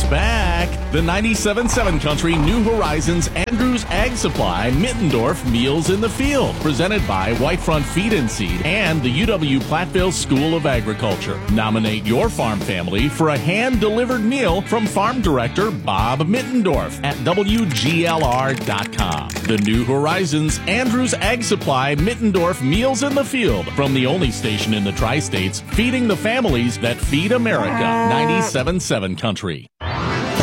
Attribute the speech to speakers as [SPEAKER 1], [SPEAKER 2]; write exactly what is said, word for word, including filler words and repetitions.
[SPEAKER 1] back. The ninety-seven point seven Country New Horizons Andrews Ag Supply Mittendorf Meals in the Field, presented by Whitefront Feed and Seed and the U W Platteville School of Agriculture. Nominate your farm family for a hand-delivered meal from Farm Director Bob Mittendorf at W G L R dot com. The New Horizons Andrews Ag Supply Mittendorf Meals in the Field, from the only station in the Tri-States feeding the families that feed America. ninety-seven point seven Country.